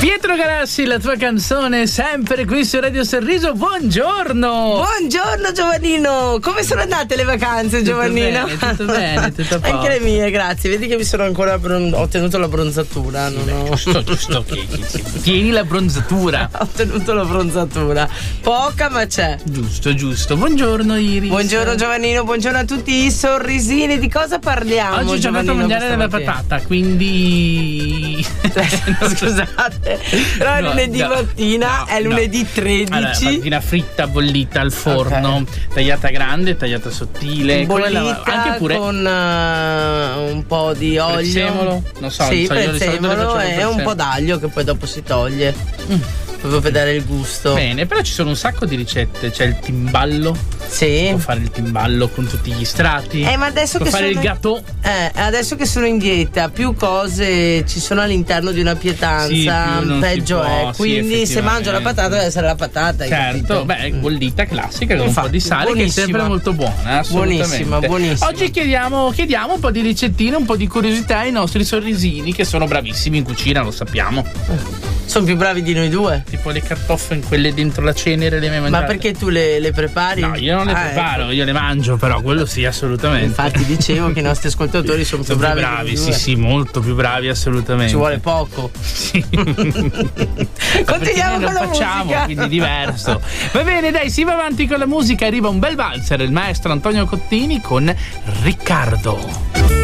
Pietro Galassi, la tua canzone sempre qui su Radio Sorriso. Buongiorno. Buongiorno Giovannino. Come sono andate le vacanze, Giovannino? Tutto bene, tutto a posto. Anche le mie, grazie. Vedi che mi sono ancora ho ottenuto la bronzatura. Giusto. Tieni la bronzatura. Ho ottenuto la bronzatura. Poca, ma c'è. Giusto. Buongiorno Iris. Buongiorno Giovannino, buongiorno a tutti i sorrisini. Di cosa parliamo? Oggi ci ho fatto mangiare della patata, quindi scusate. Però è lunedì mattina, è lunedì 13. Allora, mattina fritta, bollita al forno, tagliata grande, tagliata sottile, bollita anche pure con un po' di olio. Prezzemolo? Non so, sì, prezzemolo e un po' d'aglio che poi dopo si toglie. Proprio per dare il gusto. Bene, però ci sono un sacco di ricette. C'è il timballo. Sì. Può fare il timballo con tutti gli strati. Ma adesso può che fare il gâteau. Adesso che sono in dieta, più cose ci sono all'interno di una pietanza, sì, peggio è. Quindi se mangio la patata deve essere la patata. Certo, bollita classica con un po' di sale, buonissima, che è sempre molto buona. Buonissima. Oggi chiediamo un po' di ricettine, un po' di curiosità ai nostri sorrisini, che sono bravissimi in cucina, lo sappiamo. Sono più bravi di noi due. Tipo le cartoffe in quelle dentro la cenere le hai mangiate? Ma perché tu le prepari? No, io non le preparo, ecco. Io le mangio, però quello sì, assolutamente. Infatti dicevo che i nostri ascoltatori sono più bravi. Sì, molto più bravi, assolutamente. Ci vuole poco. Sì. Continuiamo con la musica. Quindi diverso. Va bene, dai, si va avanti con la musica. Arriva un bel valzer, il maestro Antonio Cottini con Riccardo.